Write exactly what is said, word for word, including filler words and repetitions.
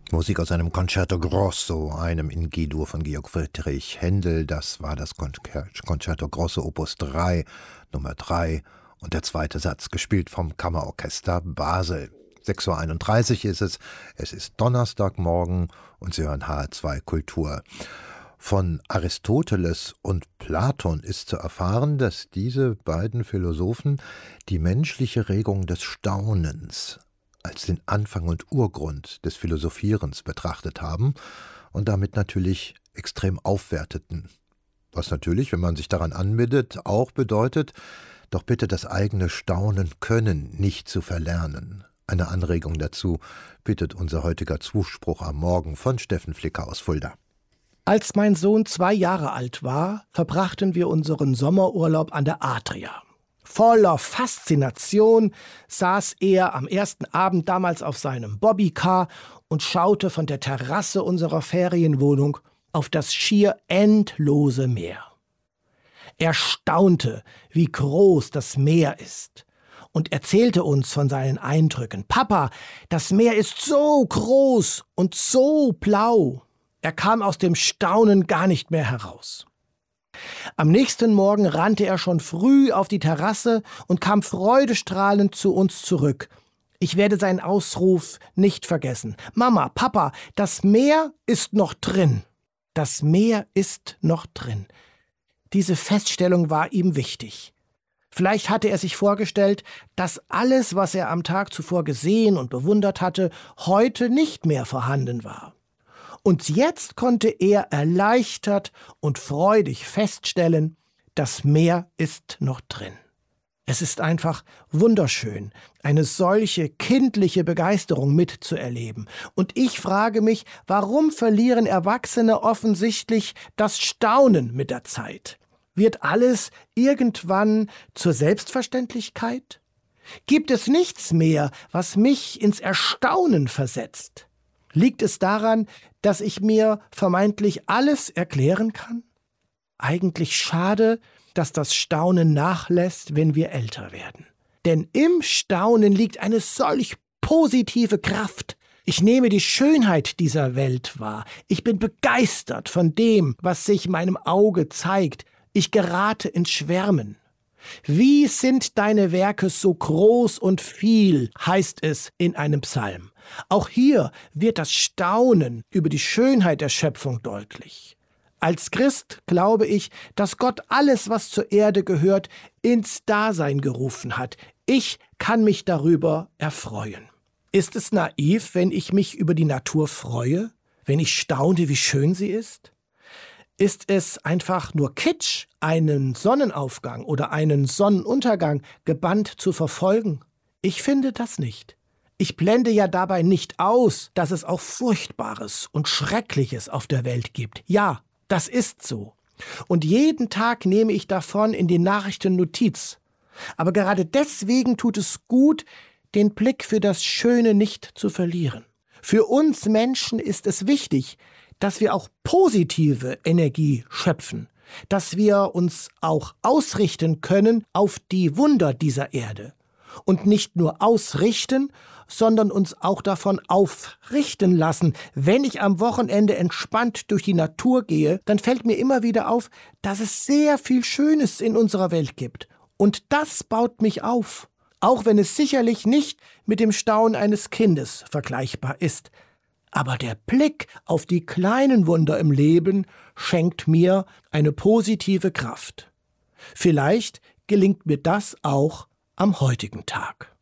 Musik aus einem Concerto Grosso, einem in G-Dur von Georg Friedrich Händel. Das war das Concerto Grosso Opus drei, Nummer drei und der zweite Satz, gespielt vom Kammerorchester Basel. sechs Uhr einunddreißig ist es, es ist Donnerstagmorgen und Sie hören H R zwei Kultur. Von Aristoteles und Platon ist zu erfahren, dass diese beiden Philosophen die menschliche Regung des Staunens als den Anfang und Urgrund des Philosophierens betrachtet haben und damit natürlich extrem aufwerteten. Was natürlich, wenn man sich daran anbindet, auch bedeutet, doch bitte das eigene Staunen können nicht zu verlernen. Eine Anregung dazu bittet unser heutiger Zuspruch am Morgen von Steffen Flicker aus Fulda. Als mein Sohn zwei Jahre alt war, verbrachten wir unseren Sommerurlaub an der Adria. Voller Faszination saß er am ersten Abend damals auf seinem Bobbycar und schaute von der Terrasse unserer Ferienwohnung auf das schier endlose Meer. Er staunte, wie groß das Meer ist, und erzählte uns von seinen Eindrücken. »Papa, das Meer ist so groß und so blau.« Er kam aus dem Staunen gar nicht mehr heraus. Am nächsten Morgen rannte er schon früh auf die Terrasse und kam freudestrahlend zu uns zurück. Ich werde seinen Ausruf nicht vergessen. »Mama, Papa, das Meer ist noch drin. Das Meer ist noch drin.« Diese Feststellung war ihm wichtig. Vielleicht hatte er sich vorgestellt, dass alles, was er am Tag zuvor gesehen und bewundert hatte, heute nicht mehr vorhanden war. Und jetzt konnte er erleichtert und freudig feststellen, das Meer ist noch drin. Es ist einfach wunderschön, eine solche kindliche Begeisterung mitzuerleben. Und ich frage mich, warum verlieren Erwachsene offensichtlich das Staunen mit der Zeit? Wird alles irgendwann zur Selbstverständlichkeit? Gibt es nichts mehr, was mich ins Erstaunen versetzt? Liegt es daran, dass ich mir vermeintlich alles erklären kann? Eigentlich schade, dass das Staunen nachlässt, wenn wir älter werden. Denn im Staunen liegt eine solch positive Kraft. Ich nehme die Schönheit dieser Welt wahr. Ich bin begeistert von dem, was sich meinem Auge zeigt. Ich gerate ins Schwärmen. Wie sind deine Werke so groß und viel, heißt es in einem Psalm. Auch hier wird das Staunen über die Schönheit der Schöpfung deutlich. Als Christ glaube ich, dass Gott alles, was zur Erde gehört, ins Dasein gerufen hat. Ich kann mich darüber erfreuen. Ist es naiv, wenn ich mich über die Natur freue, wenn ich staune, wie schön sie ist? Ist es einfach nur Kitsch, einen Sonnenaufgang oder einen Sonnenuntergang gebannt zu verfolgen? Ich finde das nicht. Ich blende ja dabei nicht aus, dass es auch Furchtbares und Schreckliches auf der Welt gibt. Ja, das ist so. Und jeden Tag nehme ich davon in den Nachrichten Notiz. Aber gerade deswegen tut es gut, den Blick für das Schöne nicht zu verlieren. Für uns Menschen ist es wichtig, dass wir auch positive Energie schöpfen, dass wir uns auch ausrichten können auf die Wunder dieser Erde. Und nicht nur ausrichten, sondern uns auch davon aufrichten lassen. Wenn ich am Wochenende entspannt durch die Natur gehe, dann fällt mir immer wieder auf, dass es sehr viel Schönes in unserer Welt gibt. Und das baut mich auf, auch wenn es sicherlich nicht mit dem Staunen eines Kindes vergleichbar ist. Aber der Blick auf die kleinen Wunder im Leben schenkt mir eine positive Kraft. Vielleicht gelingt mir das auch am heutigen Tag.